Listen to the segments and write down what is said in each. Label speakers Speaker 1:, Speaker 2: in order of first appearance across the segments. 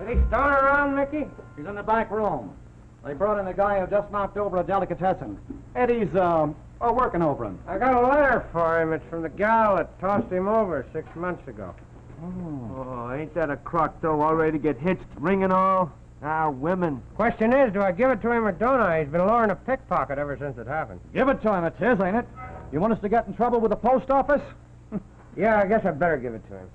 Speaker 1: Eddie Stone around, Mickey?
Speaker 2: He's in the back room. They brought in a guy who just knocked over a delicatessen. Eddie's, working over him.
Speaker 1: I got a letter for him. It's from the gal that tossed him over 6 months ago.
Speaker 3: Oh, ain't that a crock, though, all ready to get hitched, ring and all? Ah, women.
Speaker 1: Question is, do I give it to him or don't I? He's been luring a pickpocket ever since it happened.
Speaker 2: Give it to him, it's his, ain't it? You want us to get in trouble with the post office?
Speaker 1: Yeah, I guess I better give it to him.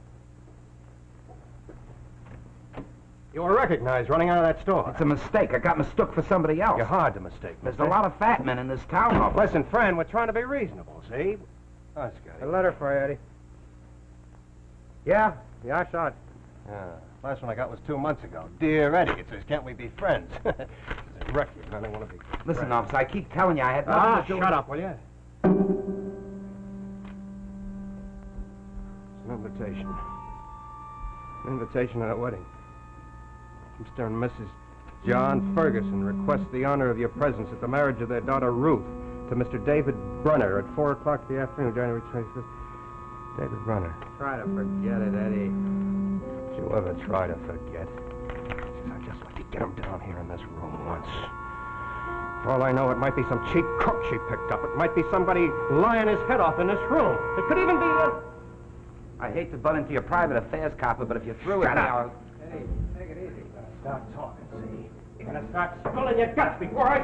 Speaker 4: You were recognized running out of that store.
Speaker 5: It's a mistake. I got mistook for somebody else.
Speaker 4: You're hard to mistake.
Speaker 5: There's a lot of fat men in this town office.
Speaker 4: Listen, friend, we're trying to be reasonable, see? That's good.
Speaker 1: A letter for you, Eddie. Yeah, I saw it.
Speaker 4: Yeah. Last one I got was 2 months ago. Dear Eddie, it says, can't we be friends? It's a record. I don't want to be
Speaker 5: Listen,
Speaker 4: friends.
Speaker 5: officer, I keep telling you I had nothing to do
Speaker 4: shut
Speaker 5: with
Speaker 4: up, will you? It's an invitation. An invitation at a wedding. Mr. and Mrs. John Ferguson request the honor of your presence at the marriage of their daughter Ruth to Mr. David Brunner at 4 o'clock in the afternoon, January 25th. David Brunner.
Speaker 1: Try to forget it, Eddie.
Speaker 4: Don't you ever try to forget. I'd just like to get him down here in this room once. For all I know, it might be some cheap crook she picked up. It might be somebody lying his head off in this room. It could even be
Speaker 5: I hate to butt into your private affairs, copper, but if you're through with me, I'll...
Speaker 1: Eddie, take it easy.
Speaker 4: Stop talking, see? You're gonna start spilling your guts before I